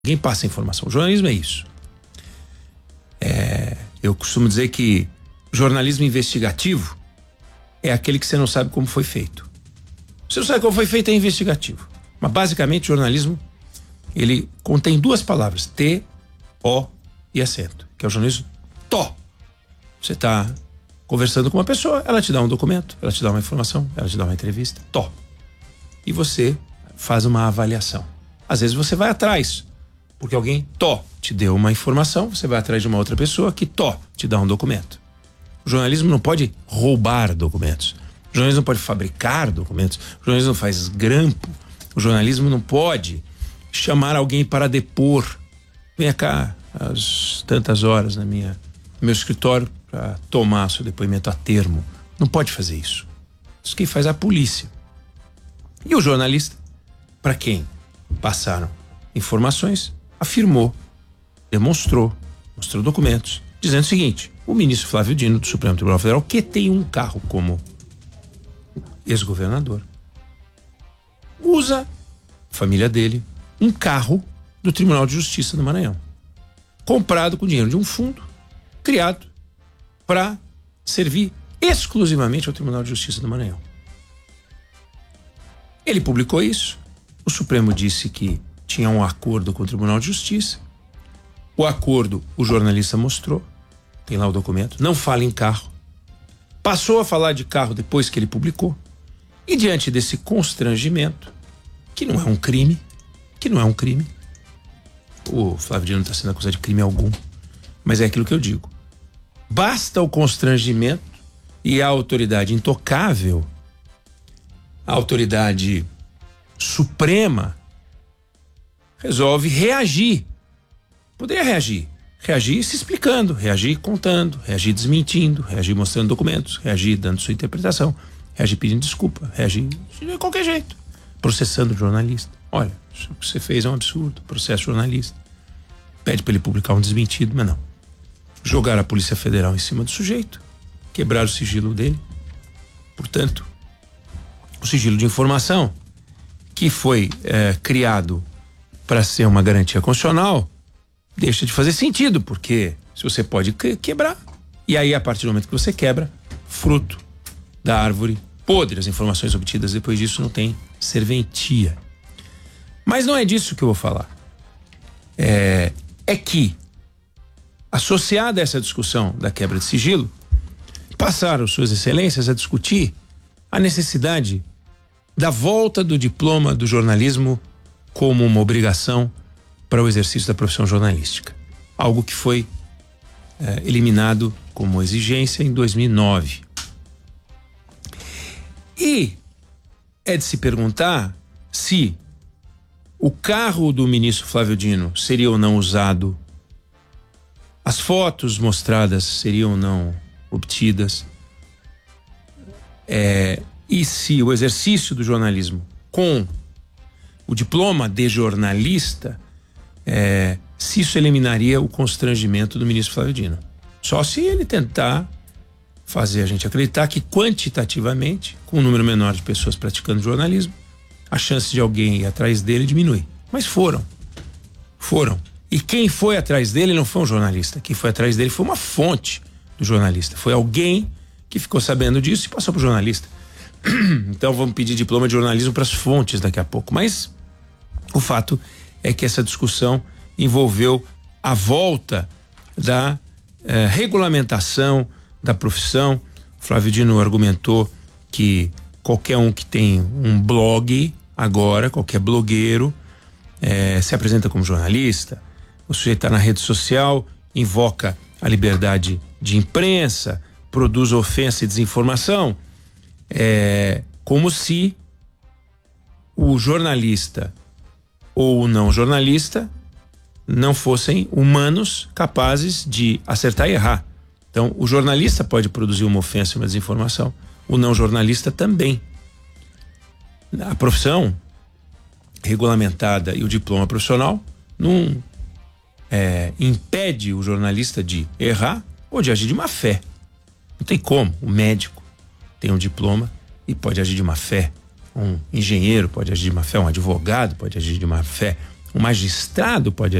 Ninguém passa informação. O jornalismo é isso. Eu costumo dizer que jornalismo investigativo é aquele que você não sabe como foi feito. Você não sabe como foi feito, é investigativo. Mas basicamente o jornalismo, ele contém duas palavras, T, O e acento, que é o jornalismo TO. Você está conversando com uma pessoa, ela te dá um documento, ela te dá uma informação, ela te dá uma entrevista, TO. E você faz uma avaliação. Às vezes você vai atrás, porque alguém te deu uma informação, você vai atrás de uma outra pessoa que te dá um documento. O jornalismo não pode roubar documentos. O jornalismo não pode fabricar documentos. O jornalismo não faz grampo. O jornalismo não pode chamar alguém para depor. Venha cá às tantas horas no meu escritório para tomar seu depoimento a termo. Não pode fazer isso. Isso quem faz é a polícia. E o jornalista, para quem passaram informações, afirmou, demonstrou, mostrou documentos, dizendo o seguinte: o ministro Flávio Dino, do Supremo Tribunal Federal, que tem um carro como ex-governador, usa, família dele, um carro do Tribunal de Justiça do Maranhão, comprado com dinheiro de um fundo criado para servir exclusivamente ao Tribunal de Justiça do Maranhão. Ele publicou isso, o Supremo disse que tinha um acordo com o Tribunal de Justiça. O acordo o jornalista mostrou, tem lá o documento, não fala em carro. Passou a falar de carro depois que ele publicou. E diante desse constrangimento, que não é um crime, o Flávio Dino não está sendo acusado de crime algum, mas é aquilo que eu digo. Basta o constrangimento e a autoridade intocável, a autoridade suprema, resolve reagir. Poderia reagir se explicando, reagir contando, reagir desmentindo, reagir mostrando documentos, reagir dando sua interpretação, reagir pedindo desculpa, reagir de qualquer jeito, processando o jornalista. Olha, isso que você fez é um absurdo, processo jornalista. Pede para ele publicar um desmentido, mas não. Jogar a Polícia Federal em cima do sujeito, quebrar o sigilo dele. Portanto, o sigilo de informação que foi criado para ser uma garantia constitucional deixa de fazer sentido, porque se você pode quebrar, e aí a partir do momento que você quebra, fruto da árvore podre, as informações obtidas depois disso não tem serventia. Mas não é disso que eu vou falar. É que, associada a essa discussão da quebra de sigilo, passaram suas excelências a discutir a necessidade da volta do diploma do jornalismo como uma obrigação para o exercício da profissão jornalística. Algo que foi eliminado como exigência em 2009. E é de se perguntar se o carro do ministro Flávio Dino seria ou não usado, as fotos mostradas seriam ou não obtidas, e se o exercício do jornalismo com o diploma de jornalista, se isso eliminaria o constrangimento do ministro Flávio Dino. Só se ele tentar fazer a gente acreditar que quantitativamente, com um número menor de pessoas praticando jornalismo, a chance de alguém ir atrás dele diminui. Mas foram. E quem foi atrás dele não foi um jornalista. Quem foi atrás dele foi uma fonte do jornalista. Foi alguém que ficou sabendo disso e passou para o jornalista. Então vamos pedir diploma de jornalismo para as fontes daqui a pouco. Mas o fato é que essa discussão envolveu a volta da regulamentação da profissão. Flávio Dino argumentou que qualquer um que tem um blog agora, qualquer blogueiro, se apresenta como jornalista. O sujeito está na rede social, invoca a liberdade de imprensa, produz ofensa e desinformação, como se o jornalista ou o não jornalista não fossem humanos capazes de acertar e errar. Então, o jornalista pode produzir uma ofensa e uma desinformação, o não jornalista também. A profissão regulamentada e o diploma profissional não impede o jornalista de errar ou de agir de má fé. Não tem como. O médico tem um diploma e pode agir de má fé. Um engenheiro pode agir de má fé, um advogado pode agir de má fé, O magistrado pode